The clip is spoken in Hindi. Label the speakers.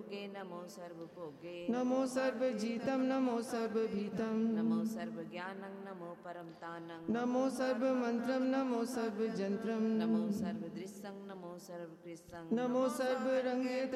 Speaker 1: सर्वभोगे नमो सर्वभोगे
Speaker 2: नमो सर्वजितं नमो सर्वभीतं
Speaker 1: नमो सर्वज्ञानं नमो परमतानं
Speaker 2: नमो सर्वमन्त्रं नमो सर्वजन्त्रं
Speaker 1: नमो सर्वदृश्यं नमो सर्वकृष्णं
Speaker 2: नमो सर्वरंगे